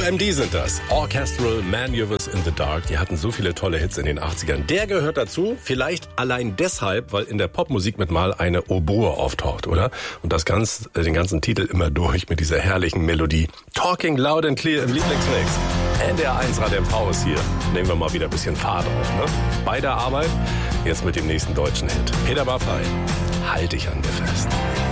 OMD sind das. Orchestral Maneuvers in the Dark. Die hatten so viele tolle Hits in den 80ern. Der gehört dazu. Vielleicht allein deshalb, weil in der Popmusik mit mal eine Oboe auftaucht, oder? Und den ganzen Titel immer durch mit dieser herrlichen Melodie. Talking loud and clear im Lieblingsmix. NDR1 Radio MV ist hier. Nehmen wir mal wieder ein bisschen Fahrt auf, ne? Bei der Arbeit. Jetzt mit dem nächsten deutschen Hit. Peter Maffay. Halt dich an mir fest.